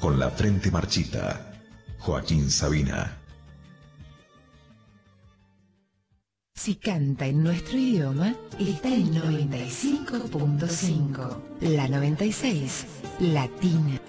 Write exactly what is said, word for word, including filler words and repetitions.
con la frente marchita. Joaquín Sabina. Si canta en nuestro idioma, está en noventa y cinco punto cinco. La noventa y seis, Latina.